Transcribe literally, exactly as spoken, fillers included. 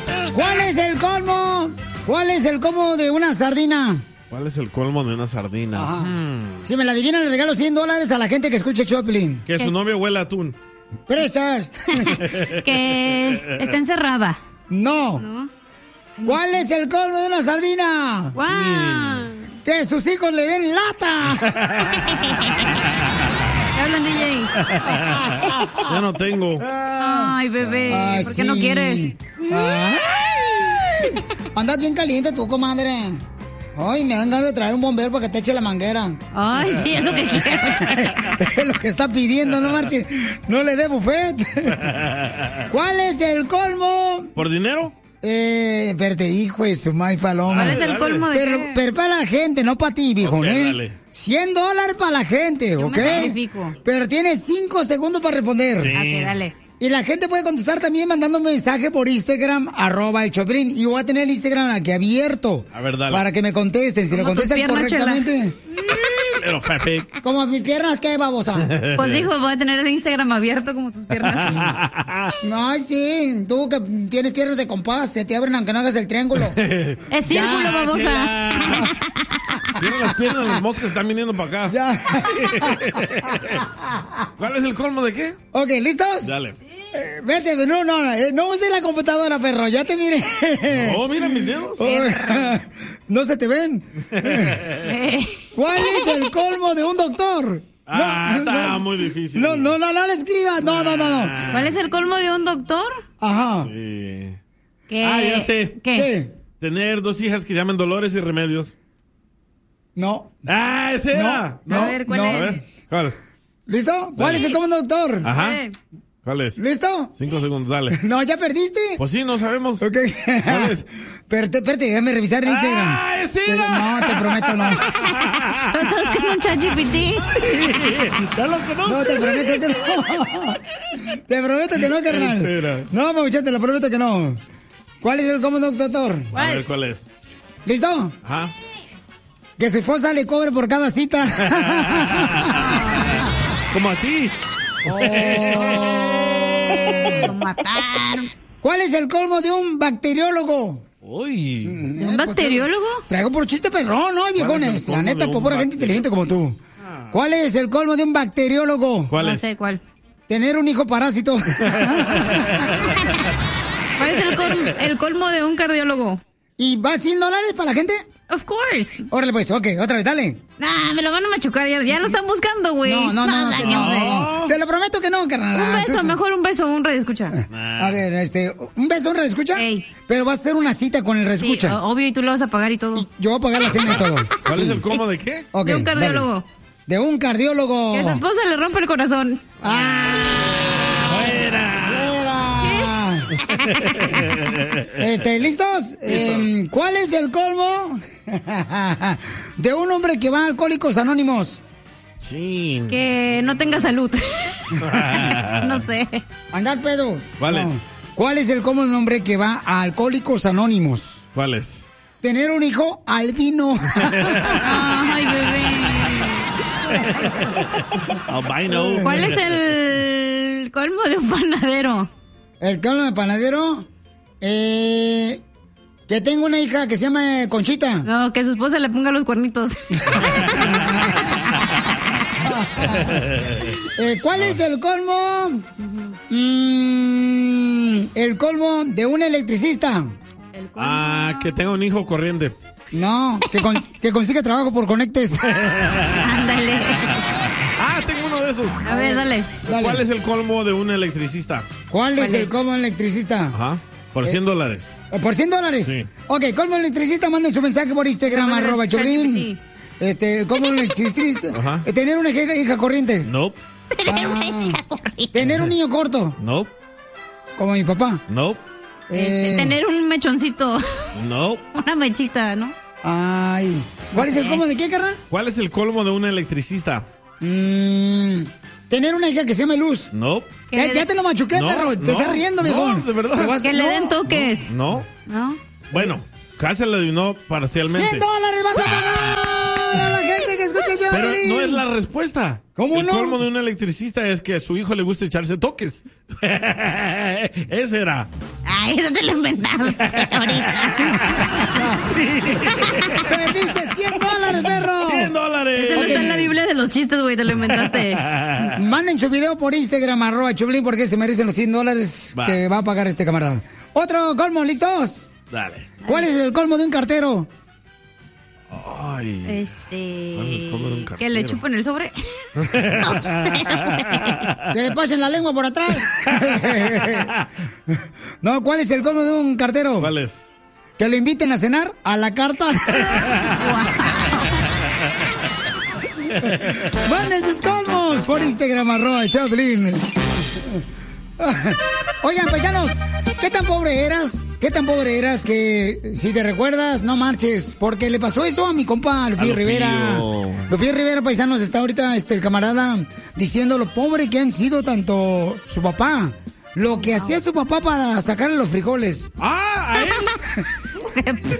¿Cuál es el colmo? ¿Cuál es el colmo de una sardina? ¿Cuál es el colmo de una sardina? Hmm. Si me la adivinan, le regalo cien dólares a la gente que escuche Choplin. Que su novia huele a atún. Prestas. Que está encerrada. No. ¿No? ¿Cuál es el colmo de una sardina? ¡Guau! Que sus hijos le den lata. ¿Qué hablan, D J? Ya no tengo. Ay, bebé. Ay, ¿Por qué sí. no quieres? Ay. Andas bien caliente tú, comadre. Ay, me dan ganas de traer un bombero para que te eche la manguera. Ay, sí, es lo que quiero. Es lo que está pidiendo, no marche. No le dé buffet. ¿Cuál es el colmo? ¿Por dinero? Eh, pero te dijo eso, May Paloma. ¿Cuál es el colmo de pero, qué? pero para la gente, no para ti, viejón, Ok, ¿eh? dale. cien dólares para la gente, Yo ¿ok? me sacrifico. Pero tienes cinco segundos para responder. Sí. Ok, dale. Y la gente puede contestar también mandando un mensaje por Instagram, arroba el Choplin. Y voy a tener el Instagram aquí abierto. A ver, dale. Para que me contesten. Si lo Como tus contestan piernas, correctamente. Pero fat pig. Como mis piernas, ¿qué, babosa? Pues dijo, voy a tener el Instagram abierto como tus piernas. No, sí. Tú que tienes piernas de compás, se te abren aunque no hagas el triángulo. Es círculo, Ya, babosa. Chela. Cierra las piernas, las moscas están viniendo para acá. Ya. ¿Cuál es el colmo de qué? Ok, ¿listos? Dale. Eh, vete, no, no, eh, no uses la computadora, perro. Ya te miré. Oh, mira mis dedos. No se te ven. ¿Cuál es el colmo de un doctor? Ah, no, está no, muy difícil. No, no, no, no le escribas. No, no, no, no. ¿Cuál es el colmo de un doctor? Ajá. Sí. Que... Ah, ya sé. ¿Qué? ¿Qué? Tener dos hijas que se llaman Dolores y Remedios. No. Ah, ese era. No, A ver, ¿cuál no. es? A ver, ¿cuál? ¿Listo? ¿Cuál Dale. es el colmo de un doctor? Ajá. Eh, ¿Cuál es? ¿Listo? Cinco segundos, dale. No, ya perdiste. Pues sí, no sabemos. Ok. ¿Cuál es? Espérate, espérate, déjame revisar el Instagram. ¡Ah, ese Pero era! no, te prometo, no. ¿Tú estás buscando un chat G P T? ¿Ya lo No, conoces? te prometo que no. Te prometo que no, carnal. Ese era. No, mamuchón, te lo prometo que no. ¿Cuál es el colmo de un doctor? A ver, ¿cuál es? ¿Listo? Ajá. Que su esposa le cobre por cada cita. Como a ti. Lo mataron. ¿Cuál es el colmo de un bacteriólogo? Uy. ¿De un bacteriólogo? Traigo por chiste perrón, ¿no, viejones? colmo La neta, de por un pura gente bacteriólogo? inteligente como tú. ¿Cuál es el colmo de un bacteriólogo? ¿Cuál No es? sé cuál. Tener un hijo parásito. ¿Cuál es el, col- el colmo de un cardiólogo? ¿Y va cien dólares para la gente? Of course. Órale, pues, ok, otra vez, dale. Ah, me lo van a machucar. Ya, ya lo están buscando, güey. No, no, no, no, Nada, no, yo sé. no. Te lo prometo que no, carnal. Un beso, Entonces- mejor un beso, un radio escucha. A ver, este, un beso, un reescucha. Ey. Pero va a ser una cita con el Sí, reescucha. o- obvio, y tú lo vas a pagar y todo. Y yo voy a pagar la cena y todo. ¿Cuál es el colmo de qué? Ok, De un cardiólogo. dale. De un cardiólogo. Que a su esposa le rompe el corazón. ¡Fuera! Este, ¿listos? Eh, ¿Cuál es el colmo de un hombre que va a Alcohólicos Anónimos? Sí. Que no tenga salud. No sé. Andar pedo. ¿Cuál No. es? ¿Cuál es el colmo de un hombre que va a Alcohólicos Anónimos? ¿Cuál es? Tener un hijo albino. Ay, bebé. Albino. ¿Cuál es el colmo de un panadero? El colmo de panadero. Eh, que tengo una hija que se llama Conchita. No, que su esposa le ponga los cuernitos. Eh, ¿Cuál es el colmo? Mm, el colmo de un electricista. Ah, que tenga un hijo corriente. No, que, con- que consiga trabajo por conectes. Ándale. Ah, tengo uno de esos. A ver, dale. Dale. ¿Cuál es el colmo de un electricista? ¿Cuál es ¿Cuál el es? colmo de un electricista? Ajá. Por cien dólares. Eh, ¿Por cien dólares? Sí. Ok, colmo de un electricista, manden su mensaje por Instagram, Manden arroba el chat Choplin. G P T. Este, el colmo de un electricista. Ajá. Eh, tener una hija, hija corriente. Nope. Ah, tener un niño corto, Nope. como mi papá. Nope. Este, Eh, tener un mechoncito. Nope. Una mechita, ¿no? Ay. ¿Cuál No es el sé. colmo de qué, carnal? ¿Cuál es el colmo de un electricista? Mm, tener una hija que se llame Luz. Nope. Que Ya, le ya de- te lo machuqué, No, perro. Te no, estás riendo, no, viejón. de verdad. Te vas- Que le no. den toques. No. ¿No? Bueno, casi le adivinó parcialmente. cien dólares vas a pagar a la gente que escucha yo. Pero no es la respuesta. ¿Cómo el no? colmo de un electricista es que a su hijo le gusta echarse toques. Ese era. Ay, Ay, eso te lo inventaste ahorita. Sí. Perdiste cien dólares, perro. cien dólares. Eso no está en la Biblia de los chistes, güey, te lo inventaste. Manden su video por Instagram, arroba Choplin, porque se merecen los cien dólares Va. que va a pagar este camarada. Otro colmo, ¿listos? Dale. ¿Cuál es el colmo de un cartero? Ay. Este. ¿Cuál es el colmo de un ¿Que cartero? le chupen el sobre? No sé, Que le pasen la lengua por atrás. No, ¿cuál es el colmo de un cartero? ¿Cuál es? Que lo inviten a cenar a la carta. Manden sus colmos por Instagram, arroba Choplin. Oigan, paisanos, ¿qué tan pobre eras? ¿Qué tan pobre eras que, si te recuerdas, no marches? Porque le pasó eso a mi compa Lupillo Rivera. Lupillo Rivera, paisanos, está ahorita este, el camarada diciendo lo pobre que han sido tanto su papá, lo que hacía su papá para sacarle los frijoles. ¡Ah! ¿A él?